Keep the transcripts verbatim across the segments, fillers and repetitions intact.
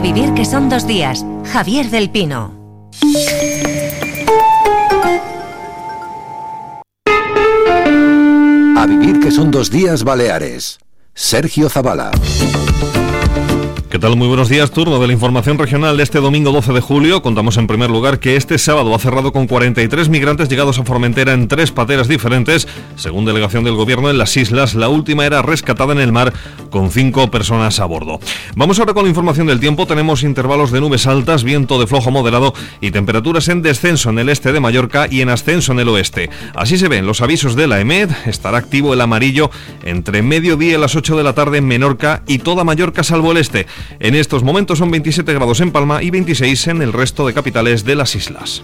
vivir que son dos días. Javier del Pino. A vivir que son dos días Baleares. Sergio Zavala. ¿Qué tal? Muy buenos días. Turno de la información regional de este domingo doce de julio. Contamos en primer lugar que este sábado ha cerrado con cuarenta y tres migrantes llegados a Formentera en tres pateras diferentes. Según delegación del gobierno en las islas, la última era rescatada en el mar con cinco personas a bordo. Vamos ahora con la información del tiempo. Tenemos intervalos de nubes altas, viento de flojo moderado y temperaturas en descenso en el este de Mallorca y en ascenso en el oeste. Así se ven los avisos de la EMET. Estará activo el amarillo entre mediodía y las ocho de la tarde en Menorca y toda Mallorca salvo el este. En estos momentos son veintisiete grados en Palma y veintiséis en el resto de capitales de las islas.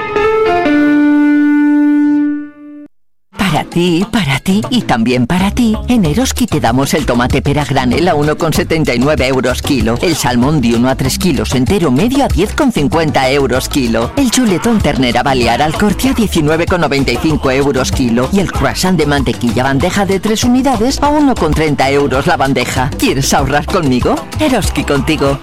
Para ti, para ti y también para ti, en Eroski te damos el tomate pera granel a uno con setenta y nueve euros kilo, el salmón de uno a tres kilos entero medio a diez con cincuenta euros kilo, el chuletón ternera balear al corte a diecinueve con noventa y cinco euros kilo y el croissant de mantequilla bandeja de tres unidades a uno con treinta euros la bandeja. ¿Quieres ahorrar conmigo? Eroski contigo.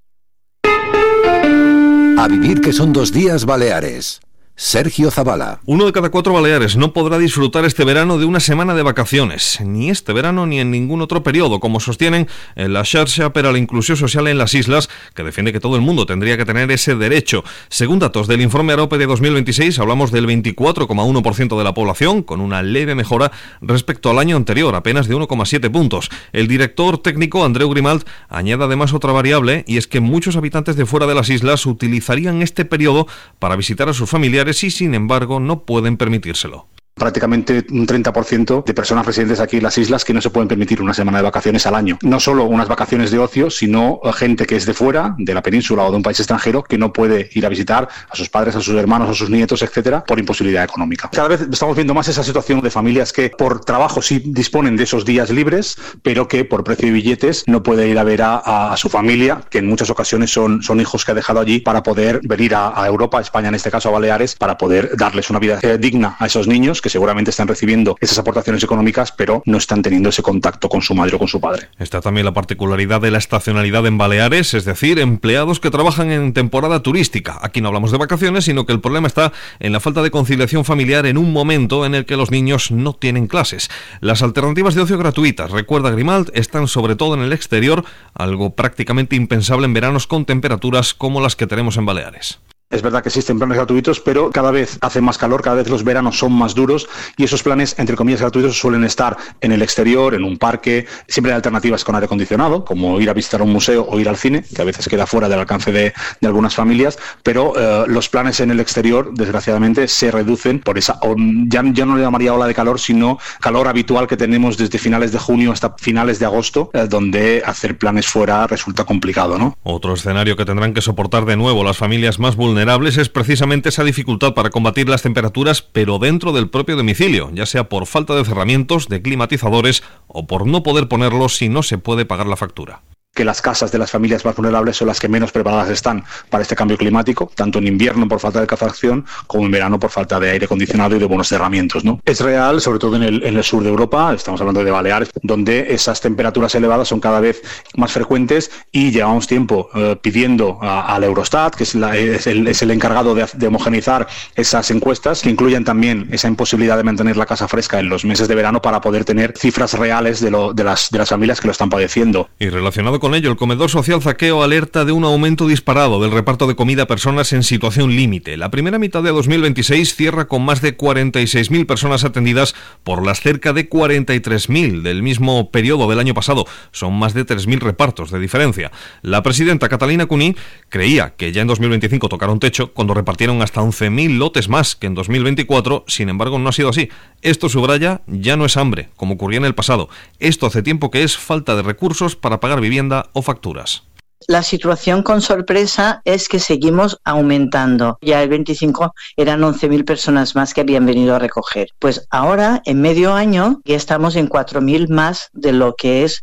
A vivir que son dos días Baleares. Sergio Zavala. Uno de cada cuatro baleares no podrá disfrutar este verano de una semana de vacaciones, ni este verano ni en ningún otro periodo, como sostienen en la Xarxa per a la Inclusió Social en las islas, que defiende que todo el mundo tendría que tener ese derecho. Según datos del informe AROPE de dos mil veintiséis, hablamos del veinticuatro coma uno por ciento de la población, con una leve mejora respecto al año anterior, apenas de uno coma siete puntos. El director técnico, Andreu Grimalt, añade además otra variable, y es que muchos habitantes de fuera de las islas utilizarían este periodo para visitar a sus familiares y sin embargo no pueden permitírselo. Prácticamente un treinta por ciento de personas residentes aquí en las islas que no se pueden permitir una semana de vacaciones al año. No solo unas vacaciones de ocio, sino gente que es de fuera, de la península o de un país extranjero, que no puede ir a visitar a sus padres, a sus hermanos, a sus nietos, etcétera, por imposibilidad económica. Cada vez estamos viendo más esa situación de familias que por trabajo sí disponen de esos días libres, pero que por precio de billetes no puede ir a ver a, a, a su familia, que en muchas ocasiones son, son hijos que ha dejado allí, para poder venir a, a Europa, a España en este caso, a Baleares, para poder darles una vida eh, digna a esos niños que seguramente están recibiendo esas aportaciones económicas, pero no están teniendo ese contacto con su madre o con su padre. Está también la particularidad de la estacionalidad en Baleares, es decir, empleados que trabajan en temporada turística. Aquí no hablamos de vacaciones, sino que el problema está en la falta de conciliación familiar en un momento en el que los niños no tienen clases. Las alternativas de ocio gratuitas, recuerda Grimalt, están sobre todo en el exterior, algo prácticamente impensable en veranos con temperaturas como las que tenemos en Baleares. Es verdad que existen planes gratuitos, pero cada vez hace más calor, cada vez los veranos son más duros y esos planes, entre comillas, gratuitos suelen estar en el exterior, en un parque. Siempre hay alternativas con aire acondicionado, como ir a visitar un museo o ir al cine, que a veces queda fuera del alcance de, de algunas familias, pero eh, los planes en el exterior, desgraciadamente, se reducen por esa, o ya, ya no le llamaría ola de calor, sino calor habitual que tenemos desde finales de junio hasta finales de agosto, eh, donde hacer planes fuera resulta complicado, ¿no? Otro escenario que tendrán que soportar de nuevo las familias más vulnerables es precisamente esa dificultad para combatir las temperaturas, pero dentro del propio domicilio, ya sea por falta de cerramientos, de climatizadores o por no poder ponerlos si no se puede pagar la factura. Que las casas de las familias más vulnerables son las que menos preparadas están para este cambio climático, tanto en invierno por falta de calefacción como en verano por falta de aire acondicionado y de buenos cerramientos, ¿no? Es real, sobre todo en el, en el sur de Europa, estamos hablando de Baleares, donde esas temperaturas elevadas son cada vez más frecuentes y llevamos tiempo eh, pidiendo a, al Eurostat, que es, la, es, el, es el encargado de, de homogeneizar esas encuestas, que incluyan también esa imposibilidad de mantener la casa fresca en los meses de verano para poder tener cifras reales de, lo, de, las, de las familias que lo están padeciendo. Y relacionado con ello, el comedor social Zaqueo alerta de un aumento disparado del reparto de comida a personas en situación límite. La primera mitad de dos mil veintiséis cierra con más de cuarenta y seis mil personas atendidas por las cerca de cuarenta y tres mil del mismo periodo del año pasado. Son más de tres mil repartos de diferencia. La presidenta Catalina Cuní creía que ya en dos mil veinticinco tocaron techo cuando repartieron hasta once mil lotes más que en dos mil veinticuatro. Sin embargo, no ha sido así. Esto, subraya, ya no es hambre, como ocurría en el pasado. Esto hace tiempo que es falta de recursos para pagar vivienda o facturas. La situación con sorpresa es que seguimos aumentando. Ya el veinticinco eran once mil personas más que habían venido a recoger. Pues ahora, en medio año, ya estamos en cuatro mil más de lo que es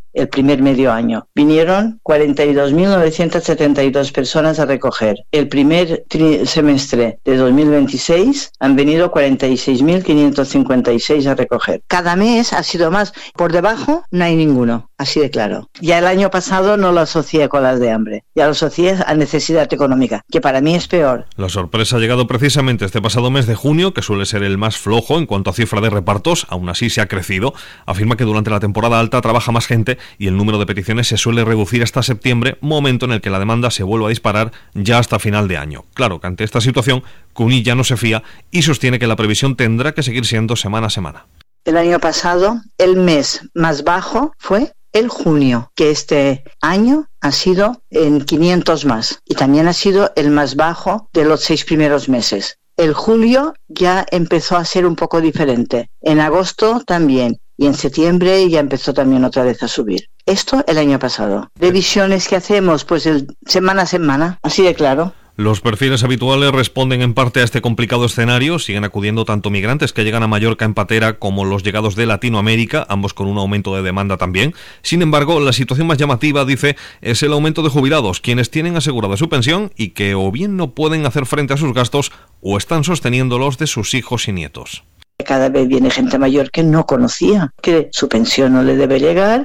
el primer medio año. Vinieron cuarenta y dos mil novecientas setenta y dos personas a recoger. El primer tri- semestre de dos mil veintiséis han venido cuarenta y seis mil quinientos cincuenta y seis a recoger. Cada mes ha sido más. Por debajo no hay ninguno, así de claro. Ya el año pasado no lo asocié con las de hambre, ya lo asocié a necesidad económica, que para mí es peor. La sorpresa ha llegado precisamente este pasado mes de junio, que suele ser el más flojo en cuanto a cifra de repartos. Aún así se ha crecido. Afirma que durante la temporada alta trabaja más gente y el número de peticiones se suele reducir hasta septiembre, momento en el que la demanda se vuelve a disparar ya hasta final de año. Claro que ante esta situación, CUNY ya no se fía y sostiene que la previsión tendrá que seguir siendo semana a semana. El año pasado, el mes más bajo fue el junio, que este año ha sido en quinientos más, y también ha sido el más bajo de los seis primeros meses. El julio ya empezó a ser un poco diferente, en agosto también, y en septiembre ya empezó también otra vez a subir. Esto el año pasado. Revisiones que hacemos, pues el, semana a semana, así de claro. Los perfiles habituales responden en parte a este complicado escenario. Siguen acudiendo tanto migrantes que llegan a Mallorca en patera como los llegados de Latinoamérica, ambos con un aumento de demanda también. Sin embargo, la situación más llamativa, dice, es el aumento de jubilados, quienes tienen asegurada su pensión y que o bien no pueden hacer frente a sus gastos o están sosteniéndolos de sus hijos y nietos. Cada vez viene gente mayor que no conocía, que su pensión no le debe llegar